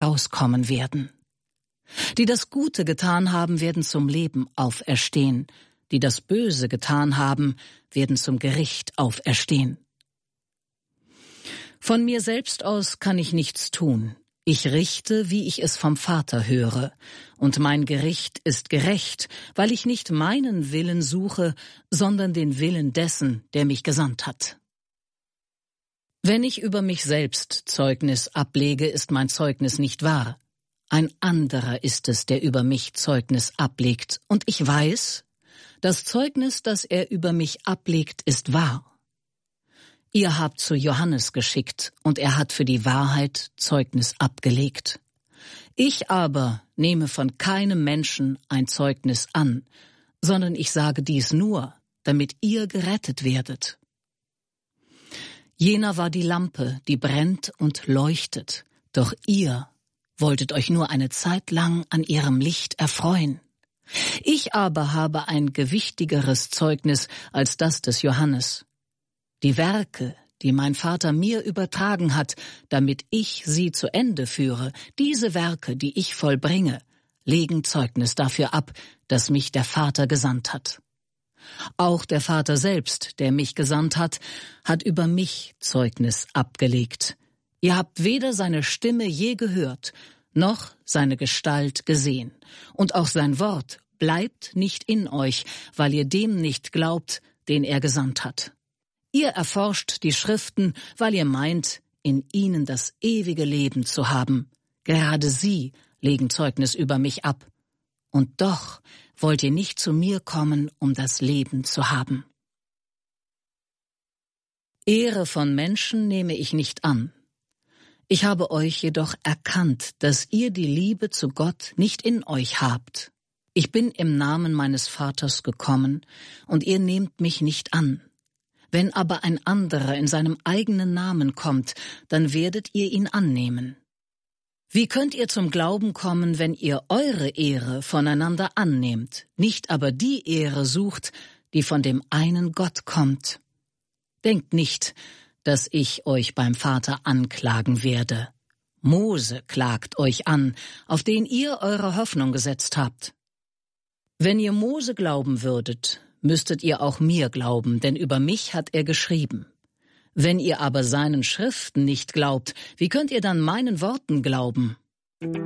herauskommen werden. Die das Gute getan haben, werden zum Leben auferstehen. Die das Böse getan haben, werden zum Gericht auferstehen. Von mir selbst aus kann ich nichts tun. Ich richte, wie ich es vom Vater höre, und mein Gericht ist gerecht, weil ich nicht meinen Willen suche, sondern den Willen dessen, der mich gesandt hat. Wenn ich über mich selbst Zeugnis ablege, ist mein Zeugnis nicht wahr. Ein anderer ist es, der über mich Zeugnis ablegt, und ich weiß, das Zeugnis, das er über mich ablegt, ist wahr. Ihr habt zu Johannes geschickt, und er hat für die Wahrheit Zeugnis abgelegt. Ich aber nehme von keinem Menschen ein Zeugnis an, sondern ich sage dies nur, damit ihr gerettet werdet. Jener war die Lampe, die brennt und leuchtet, doch ihr wolltet euch nur eine Zeit lang an ihrem Licht erfreuen. Ich aber habe ein gewichtigeres Zeugnis als das des Johannes. Die Werke, die mein Vater mir übertragen hat, damit ich sie zu Ende führe, diese Werke, die ich vollbringe, legen Zeugnis dafür ab, dass mich der Vater gesandt hat. Auch der Vater selbst, der mich gesandt hat, hat über mich Zeugnis abgelegt. Ihr habt weder seine Stimme je gehört, noch seine Gestalt gesehen. Und auch sein Wort bleibt nicht in euch, weil ihr dem nicht glaubt, den er gesandt hat. Ihr erforscht die Schriften, weil ihr meint, in ihnen das ewige Leben zu haben. Gerade sie legen Zeugnis über mich ab. Und doch wollt ihr nicht zu mir kommen, um das Leben zu haben. Ehre von Menschen nehme ich nicht an. Ich habe euch jedoch erkannt, dass ihr die Liebe zu Gott nicht in euch habt. Ich bin im Namen meines Vaters gekommen, und ihr nehmt mich nicht an. Wenn aber ein anderer in seinem eigenen Namen kommt, dann werdet ihr ihn annehmen. Wie könnt ihr zum Glauben kommen, wenn ihr eure Ehre voneinander annehmt, nicht aber die Ehre sucht, die von dem einen Gott kommt? Denkt nicht, dass ich euch beim Vater anklagen werde. Mose klagt euch an, auf den ihr eure Hoffnung gesetzt habt. Wenn ihr Mose glauben würdet, müsstet ihr auch mir glauben, denn über mich hat er geschrieben. Wenn ihr aber seinen Schriften nicht glaubt, wie könnt ihr dann meinen Worten glauben?